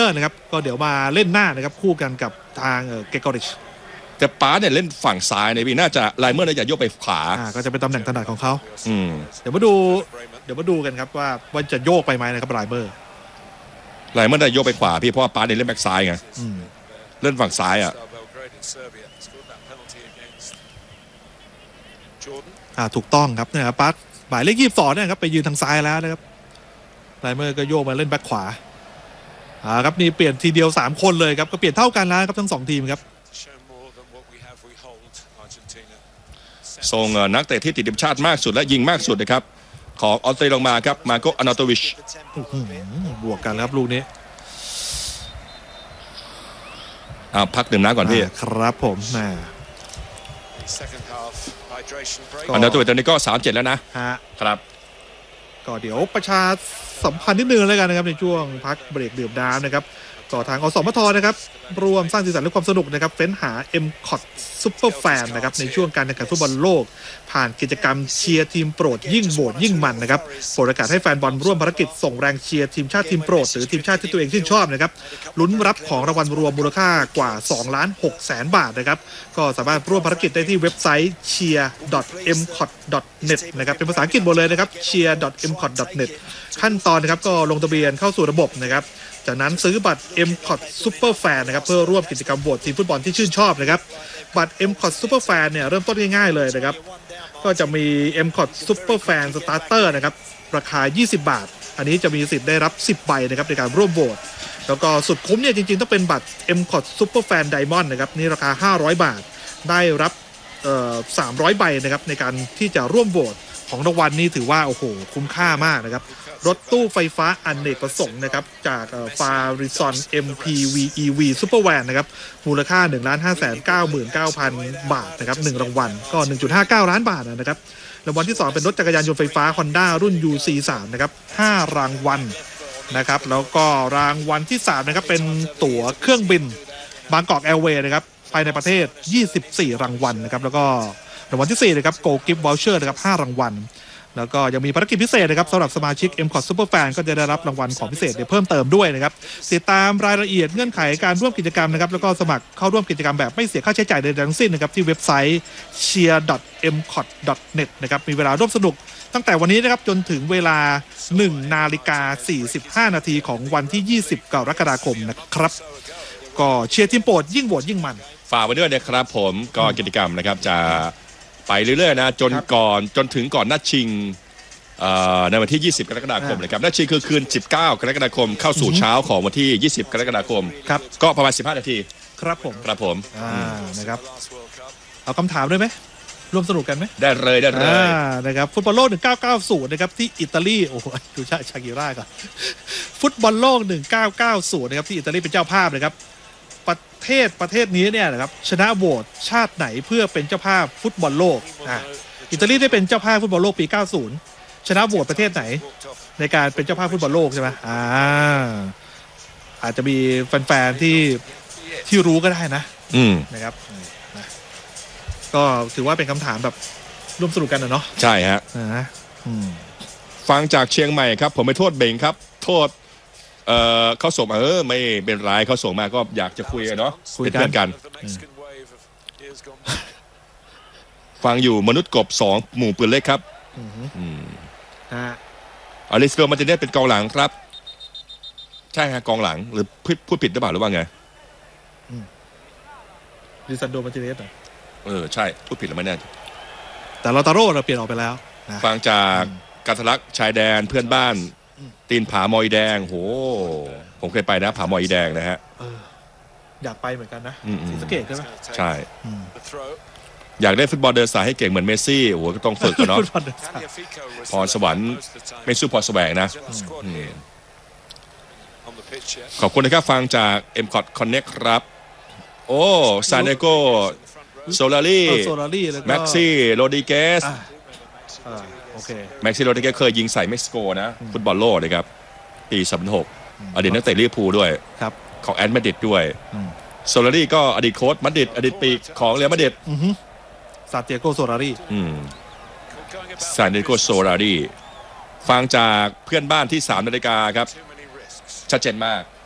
อร์นะครับก็เดี๋ยวมาเล่นหน้านะครับคู่กันกับทางเกกอริชแต่ป้าเนี่ยเล่นฝั่งซ้ายในพี่น่าจะไลเมอร์น่าจะโยกไปขวาก็จะเป็นตำแหน่งถนัดของเขาเดี๋ยวมาดูกันครับว่าจะโยกไปไหมนะครับไลเมอร์ได้โยกไปขวาพี่เพราะว่าป้าเนี่ยเล่นแบ็กซ้ายไงเล่นฝั่งซ้ายถูกต้องครับเนี่ยป้าหมายเลข22เนี่ยครับไปยืนทางซ้ายแล้วนะครับไลเมอร์ก็โยกมาเล่นแบ็กขวาครับนี่เปลี่ยนทีเดียว3คนเลยครับก็เปลี่ยนเท่ากันแล้วครับทั้ง2ทีมครับส่งนักเตะที่ติดทีมชาติมากสุดและยิงมากสุดนะครับของออสเตรเลียลงมาครับมาโกอานาโตวิชบวกกันครับลูกนี้พักดื่มน้ำก่อนพี่ครับผมอานาโตวิชตอนนี้ก็3-7แล้วนะครับก็เดี๋ยวประชาสัมพันธ์นิดนึงแล้วกันนะครับในช่วงพักเบรกดื่มน้ำนะครับต่อทางอสมทนะครับรวมสร้างสีสันและความสนุกนะครับเฟ้นหา MCOT Super Fan นะครับในช่วงการแข่งขันฟุตบอลโลกผ่านกิจกรรมเชียร์ทีมโปรดยิ่งโหวตยิ่งมันนะครับโปรดโอกาสให้แฟนบอลร่วมภารกิจส่งแรงเชียร์ทีมชาติทีมโปรดหรือทีมชาติที่ตัวเองชื่นชอบนะครับลุ้นรับของรางวัลรวมมูลค่ากว่า 2,600,000 บาทนะครับก็สามารถร่วมภารกิจได้ที่เว็บไซต์ cheer.mcot.net นะครับเป็นภาษาอังกฤษหมดเลยนะครับ cheer.mcot.net ขั้นตอนนะครับก็ลงทะเบียนเข้าสู่ระบบนะครับจากนั้นซื้อบัตร MCOT Super Fan นะครับเพื่อร่วมกิจกรรมโหวตทีมฟุตบอลที่ชื่นชอบนะครับบัตร MCOT Super Fan เนี่ยเริ่มต้นง่ายๆเลยนะครับก็จะมี MCOT Super Fan Starter นะครับราคา20 บาทอันนี้จะมีสิทธิ์ได้รับ10ใบนะครับในการร่วมโหวตแล้วก็สุดคุ้มเนี่ยจริงๆต้องเป็นบัตร MCOT Super Fan Diamond นะครับนี่ราคา500 บาทได้รับ300 ใบนะครับในการที่จะร่วมโหวตของรางวัลนี้ถือว่าโอ้โหคุ้มค่ามากนะครับรถตู้ไฟฟ้าอเนกประสงค์นะครับจากฟาริซอน MPV EV Super Van นะครับมูลค่า 1,599,000 บาทนะครับ1รางวัลก็ 1.59 ล้านบาทนะครับรางวัลที่2เป็นรถจักรยานยนต์ไฟฟ้า Honda รุ่น UC3 นะครับ5รางวัลนะครับแล้วก็รางวัลที่3นะครับเป็นตั๋วเครื่องบินบางกอกแอร์เวย์นะครับภายในประเทศ24รางวัลนะครับแล้วก็รางวัลที่4นะครับ Go Gift Voucher นะครับ5รางวัลแล้วก็ยังมีภารกิจพิเศษนะครับสำหรับสมาชิก MCOT Super Fan ก็จะได้รับรางวัลของพิเศษเพิ่มเติมด้วยนะครับติดตามรายละเอียดเงื่อนไขการร่วมกิจกรรมนะครับแล้วก็สมัครเข้าร่วมกิจกรรมแบบไม่เสียค่าใช้จ่ายใดๆทั้งสิ้นนะครับที่เว็บไซต์ cheer.mcot.net นะครับมีเวลาร่วมสนุกตั้งแต่วันนี้นะครับจนถึงเวลา 1:45 นาทีของวันที่20กรกฎาคมนะครับก็เชียร์ทีมโปรดยิ่งโหวตยิ่งมันฝากไว้ด้วยนะครับผมก็กิจกรรมนะครับจะไปเรื่อยๆนะจนถึงก่อนนัดชิงในวันที่20กรกฎาคมเลยครับนัดชิงคือคืน19กรกฎาคมเข้าสู่เช้าของวันที่20กรกฎาคมครับก็ประมาณ15นาทีครับผมนะครับเอาคำถามด้วยไหมร่วมสนุกกันไหมได้เลยนะครับฟุตบอลโลก1990นะครับที่อิตาลีโอ้โหดูชากิร่าก่อนฟุตบอลโลก1990นะครับที่อิตาลีเป็นเจ้าภาพนะครับประเทศนี้เนี่ยนะครับชนะโหวตชาติไหนเพื่อเป็นเจ้าภาพฟุตบอลโลกอิตาลีได้เป็นเจ้าภาพฟุตบอลโลกปี90ชนะโหวตประเทศไหนในการเป็นเจ้าภาพฟุตบอลโลกใช่ไหมอาจจะมีแฟนๆที่รู้ก็ได้นะนะครับก็ถือว่าเป็นคำถามแบบร่วมสนุกกันนะเนาะใช่ฮะฟังจากเชียงใหม่ครับผมไปโทษเบงครับโทษเขาส่งมาไม่เป็นไรเขาส่งมาก็อยากจะคุยเนาะเป็นเพื่อนกันฟังอยู่มนุษย์กบ2หมู่ปืนเล็กครับอลิสโกมาติเนสเป็นกองหลังครับใช่ฮะกองหลังหรือพูดผิดหรือเปล่าหรือว่าไงลิซันโดมาติเนสใช่พูดผิดหรือไม่แน่แต่ลอตาโร่เราเปลี่ยนออกไปแล้วฟังจากกัทลักชายแดนเพื่อนบ้านตีนผามอยแดงโหผมเคยไปนะผามอยแดงนะฮะอยากไปเหมือนกันนะศรีสะเกษใช่ไหมใช่อยากได้ฟุตบอลเดินสายให้เก่งเหมือนเมสซี่โอ้โหก็ต้องฝึกกันเนาะพรสวรรค์ไม่สู้พรแสวงนะขอบคุณนะครับฟังจาก MCOT Connect ครับโอ้ซานเดโกโซลารีแม็กซี่โรดิเกสแม็กซี่โรดิเกสเคยยิงใส่เม็กซิโกนะฟุตบอลโลกนะครับปี2006อดีตนักเตะลิเวอร์พูลด้วยของแอตมาดริดด้วยโซลารีก็อดีตโค้ชมาดริดอดีตปีกของเรอัลมาดริดซานติอาโกโซลารีซานติอาโกโซลารีฟังจากเพื่อนบ้านที่3 นาฬิกาครับชัดเจนมาก